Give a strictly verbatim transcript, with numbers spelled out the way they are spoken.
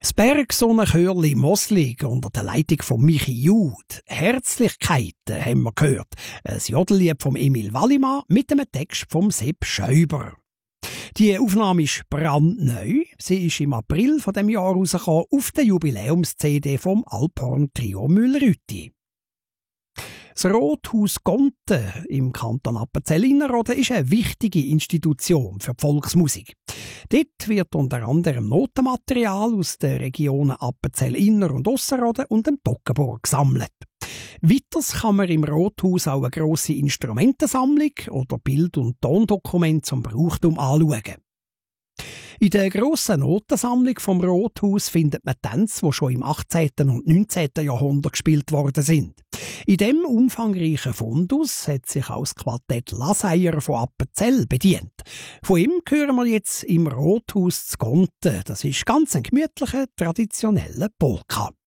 Das Bergsonnenchörli Moslig unter der Leitung von Michi Jud. Herzlichkeiten haben wir gehört. Ein Jodellied vom Emil Wallimann mit einem Text vom Sepp Schäuber. Die Aufnahme ist brandneu. Sie ist im April von dem Jahr rausgekommen auf der Jubiläums-C D vom Alphorn Trio Müller-Rütti. Das Rothaus Gonten im Kanton Appenzell-Innerrhoden ist eine wichtige Institution für die Volksmusik. Dort wird unter anderem Notenmaterial aus den Regionen Appenzell-Inner- und Ausserrhoden und dem Toggenburg gesammelt. Weiters kann man im Rothaus auch eine grosse Instrumentensammlung oder Bild- und Tondokumente zum Brauchtum anschauen. In der grossen Notensammlung vom Rothaus findet man Tänze, die schon im achtzehnten und neunzehnten Jahrhundert gespielt worden sind. In diesem umfangreichen Fundus hat sich auch das Quartett Laseier von Appenzell bedient. Von ihm hören wir jetzt im Rothaus zu Gonten. Das ist ganz ein gemütlicher, traditioneller Polka.